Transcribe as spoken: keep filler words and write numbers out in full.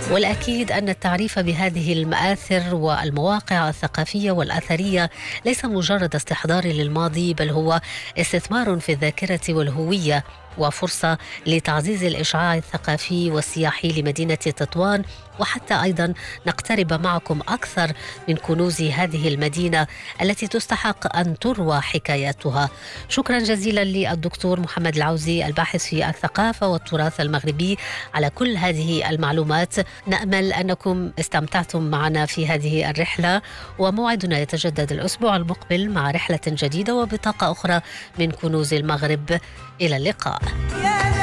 والأكيد أن التعريف بهذه المآثر والمواقع الثقافية والأثرية ليس مجرد استحضار للماضي، بل هو استثمار في الذاكرة والهوية، وفرصة لتعزيز الإشعاع الثقافي والسياحي لمدينة تطوان، وحتى أيضا نقترب معكم أكثر من كنوز هذه المدينة التي تستحق أن تروى حكاياتها. شكرا جزيلا للدكتور محمد العوزي، الباحث في الثقافة والتراث المغربي، على كل هذه المعلومات. نأمل أنكم استمتعتم معنا في هذه الرحلة، وموعدنا يتجدد الأسبوع المقبل مع رحلة جديدة وبطاقة أخرى من كنوز المغرب. إلى اللقاء.